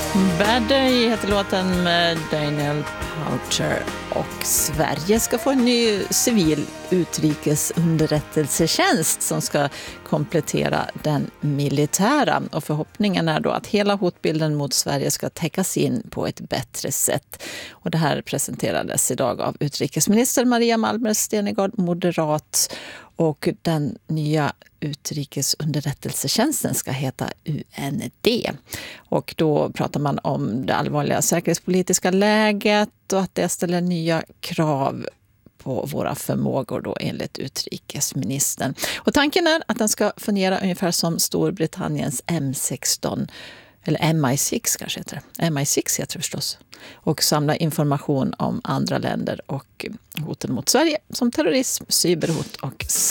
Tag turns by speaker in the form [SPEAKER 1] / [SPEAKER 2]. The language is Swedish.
[SPEAKER 1] Bad Day heter låten med Daniel Poucher, och Sverige ska få en ny civil utrikesunderrättelsetjänst som ska komplettera den militära. Och förhoppningen är då att hela hotbilden mot Sverige ska täckas in på ett bättre sätt. Och det här presenterades idag av utrikesminister Maria Malmer Stenergard, moderat. Och den nya utrikesunderrättelsetjänsten ska heta UND. Och då pratar man om det allvarliga säkerhetspolitiska läget och att det ställer nya krav på våra förmågor då, enligt utrikesministern. Och tanken är att den ska fungera ungefär som Storbritanniens M16, eller MI6 kanske heter det. MI6 heter det förstås. Och samla information om andra länder och hoten mot Sverige som terrorism, cyberhot och